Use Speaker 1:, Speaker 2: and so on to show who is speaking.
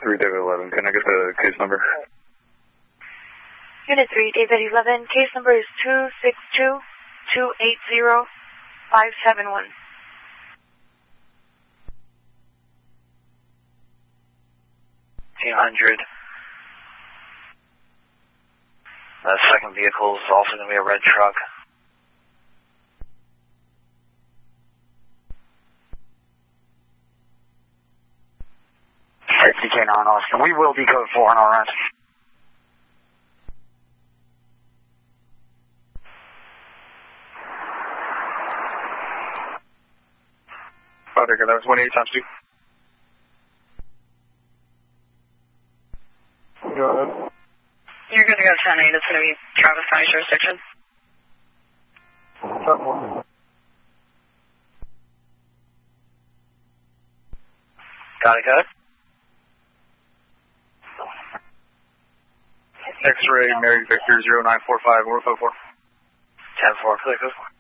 Speaker 1: 3 David 11, can I get the case number?
Speaker 2: Unit 3 David 11, case number is 262-280-571.
Speaker 3: 1800. The second vehicle is also going to be a red truck.
Speaker 4: TK9 Austin. We will decode 4 on our end.
Speaker 1: Roger, that was 18 times 2. Go ahead.
Speaker 5: You're good to go 10-8. It's going to be Travis County jurisdiction.
Speaker 3: Got it, good?
Speaker 1: X-ray, Mary Victor 0945, 154.
Speaker 3: 10-4, clear, good.